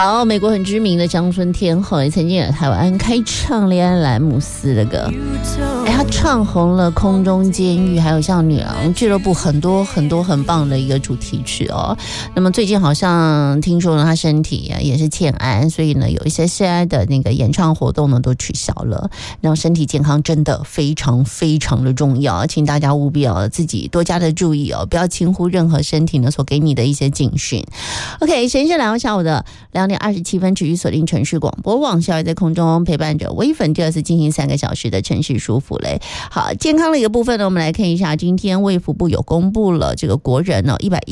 好，美国很知名的乡村天后，也曾经在台湾开唱恋爱兰姆斯的歌，她唱红了《空中监狱》，还有像《女郎俱乐部》很多很棒的一个主题曲哦。那么最近好像听说呢，她身体也是欠安，所以呢有一些现在的那个演唱活动呢都取消了。然后身体健康真的非常的重要，请大家务必自己多加的注意不要轻忽任何身体呢所给你的一些警讯。OK， 时间是来到下午的2点27分，持续锁定城市广播网，小也在空中陪伴着微粉第二次进行3个小时的城市舒服嘞。好，健康的一个部分呢，我们来看一下，今天卫福部有公布了这个国人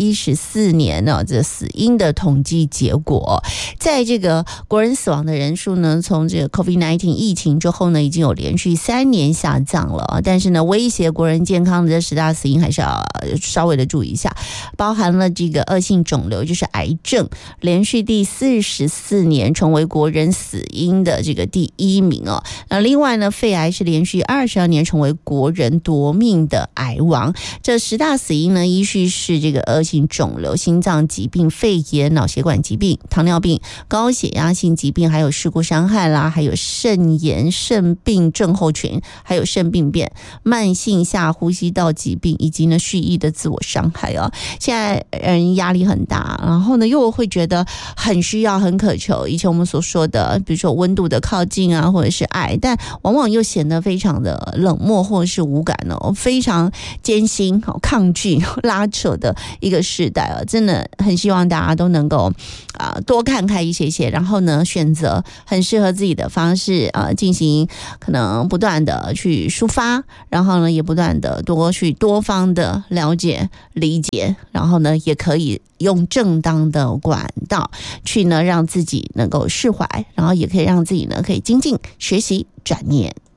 114年这死因的统计结果。在这个国人死亡的人数呢，从这个 COVID-19 疫情之后呢，已经有连续3年下降了，但是呢，威胁国人健康的这10大死因还是要稍微的注意一下，包含了这个恶性肿瘤，就是癌症，连续第44年成为国人死因的这个第1名哦。那另外呢，肺癌是连续22年成为国人夺命的癌王。这10大死因呢，依序是这个恶性肿瘤、心脏疾病、肺炎、脑血管疾病、糖尿病、高血压性疾病，还有事故伤害啦，还有肾炎、肾病症候群，还有肾病变、慢性下呼吸道疾病，以及呢蓄意的自我伤害哦。现在人压力很大，然后呢又会觉得很需要、很渴求以前我们所说的，比如说温度的靠近啊，或者是爱，但往往又显得非常的冷漠或者是无感哦，非常艰辛、抗拒、拉扯的一个时代哦。真的很希望大家都能够多看开一些，然后呢选择很适合自己的方式进行可能不断的去抒发，然后呢也不断的多方的了解理解，然后呢也可以用正当的管道去呢让自己能够释怀，然后也可以让自己呢可以精进学习转念。